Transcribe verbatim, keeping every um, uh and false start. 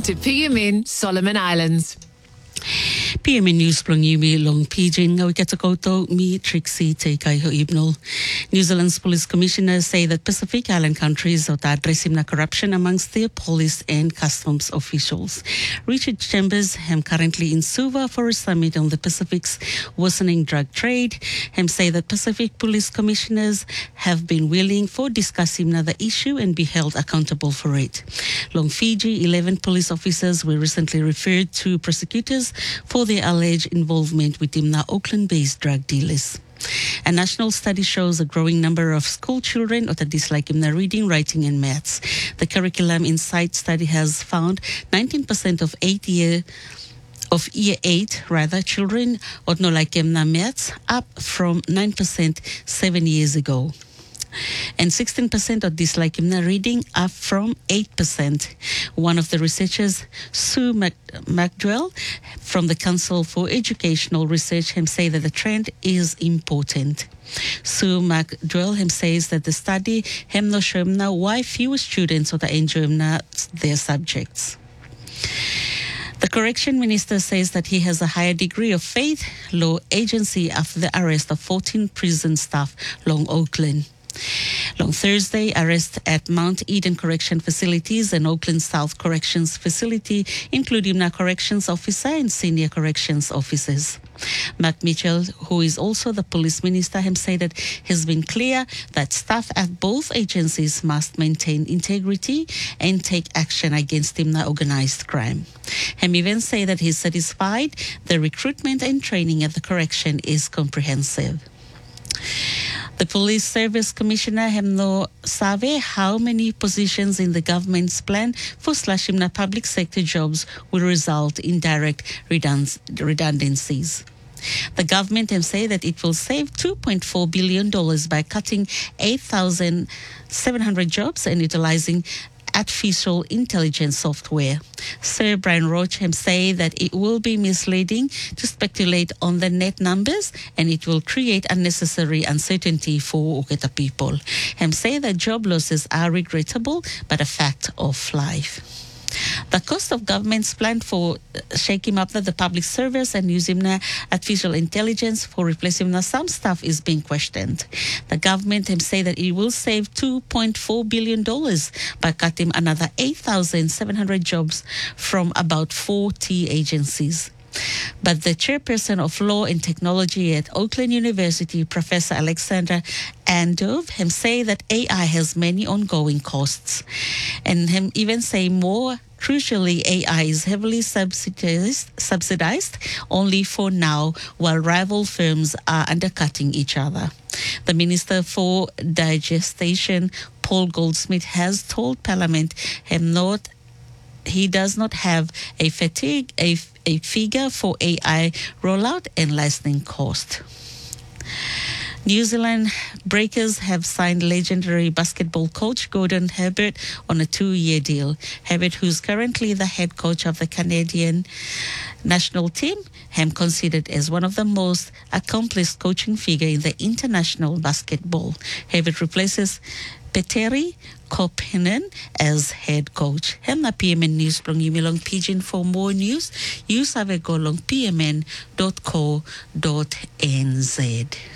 to P M N Solomon Islands. P M N News plong yumi long pijing ngawi katakoto mi Trixie te kai ho ibnol. New Zealand's police commissioners say that Pacific Island countries are addressing the corruption amongst their police and customs officials. Richard Chambers, him currently in Suva for a summit on the Pacific's worsening drug trade. Him say that Pacific police commissioners have been willing for discussing the issue and be held accountable for it. Long Fiji, eleven police officers were recently referred to prosecutors for their alleged involvement with the Auckland-based drug dealers. A national study shows a growing number of school children that dislike in reading, writing and maths. The Curriculum Insight study has found nineteen percent of eight year of year eight rather children or no like in maths, up from nine percent seven years ago. And sixteen percent of dislike in reading, up from eight percent. One of the researchers, Sue Mac- McDowell, from the Council for Educational Research, him say that the trend is important. Sue McDowell him says that the study him no show him now why fewer students or the enjoy their subjects. The Correction Minister says that he has a higher degree of faith law agency after the arrest of fourteen prison staff along Auckland. On Thursday, arrests at Mount Eden Correction Facilities and Auckland South Corrections Facility, including a corrections officer and senior corrections officers. Mark Mitchell, who is also the police minister, him said that has been clear that staff at both agencies must maintain integrity and take action against him organised crime. Him even say that he's satisfied the recruitment and training at the correction is comprehensive. The Police Service Commissioner Hemno Save how many positions in the government's plan for slashing the public sector jobs will result in direct redundancies. The government has said that it will save two point four billion dollars by cutting eight thousand seven hundred jobs and utilizing artificial intelligence software. Sir Brian Roach him say that it will be misleading to speculate on the net numbers and it will create unnecessary uncertainty for Oketa people. Him say that job losses are regrettable but a fact of life. The cost of government's plan for shaking up the public service and using artificial intelligence for replacing some staff is being questioned. The government has said that it will save two point four billion dollars by cutting another eight thousand seven hundred jobs from about forty agencies. But the chairperson of Law and Technology at Auckland University, Professor Alexander Andove, him say that A I has many ongoing costs. And him even say more crucially, A I is heavily subsidized, subsidized only for now, while rival firms are undercutting each other. The Minister for Digestation, Paul Goldsmith, has told Parliament him not he does not have a fatigue a, a figure for A I rollout and licensing cost. New Zealand Breakers have signed legendary basketball coach Gordon Herbert on a two-year deal. Herbert, who's currently the head coach of the Canadian national team, him considered as one of the most accomplished coaching figure in the international basketball. Herbert replaces Petteri Kopinen as head coach. Hemna P M N News plong yumilong pidgin for more news. You save go long p m n dot co dot n z.